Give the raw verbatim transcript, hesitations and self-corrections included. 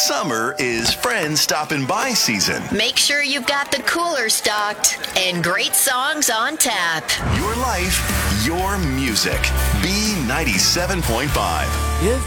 Summer is friends stopping by season. Make sure you've got the cooler stocked and great songs on tap. Your life, your music. B ninety-seven point five. If